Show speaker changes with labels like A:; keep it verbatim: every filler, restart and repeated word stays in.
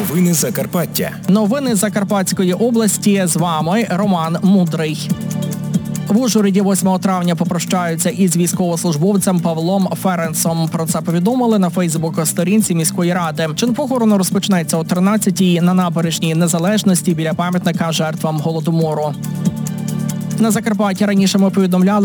A: Новини Закарпаття.
B: Новини Закарпатської області. З вами Роман Мудрий. В Ужгороді восьмого травня попрощаються із військовослужбовцем Павлом Ференцом. Про це повідомили на фейсбук-сторінці міської ради. Чин похорону розпочнеться о тринадцятій на набережній Незалежності біля пам'ятника жертвам Голодомору. На Закарпатті раніше ми повідомляли,